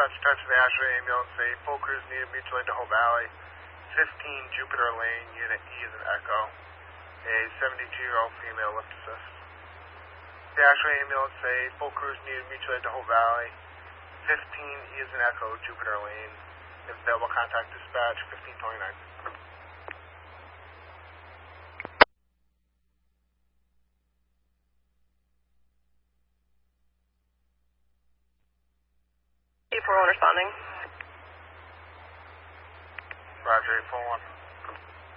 Dispatch to the Ashway ambulance, say full crews needed mutual aid to Hope Valley. 15 Jupiter Lane, unit E is an echo. A 72-year-old female lift assist. The Ashway ambulance, say full crews needed mutual aid to Hope Valley. 15 E is an echo, Jupiter Lane. If available, contact dispatch 1529. Responding. Roger, 841.